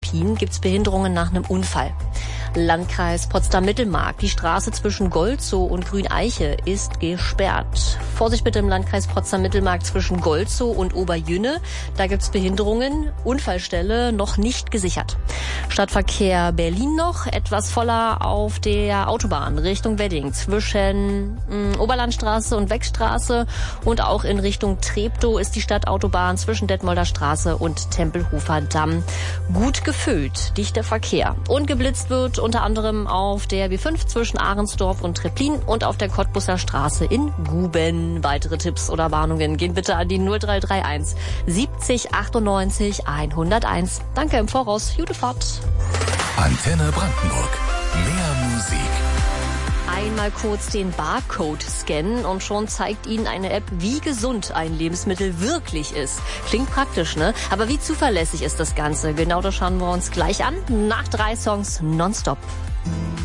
Treppin gibt's Behinderungen nach einem Unfall. Landkreis Potsdam-Mittelmark. Die Straße zwischen Golzow und Grüneiche ist gesperrt. Vorsicht bitte im Landkreis Potsdam-Mittelmark zwischen Golzow und Oberjünne. Da gibt's Behinderungen. Unfallstelle noch nicht gesichert. Stadtverkehr Berlin noch. Etwas voller auf der Autobahn Richtung Wedding zwischen Oberlandstraße und Wegstraße. Und auch in Richtung Treptow ist die Stadtautobahn zwischen Detmolder Straße und Tempelhofer Damm gut gefüllt. Dichter Verkehr. Und geblitzt wird unter anderem auf der B5 zwischen Ahrensdorf und Treplin und auf der Cottbusser Straße in Guben. Weitere Tipps oder Warnungen gehen bitte an die 0331 70 98 101. Danke im Voraus. Gute Fahrt. Antenne Brandenburg. Mehr Musik. Einmal kurz den Barcode scannen und schon zeigt Ihnen eine App, wie gesund ein Lebensmittel wirklich ist. Klingt praktisch, ne? Aber wie zuverlässig ist das Ganze? Genau das schauen wir uns gleich an. Nach 3 Songs nonstop.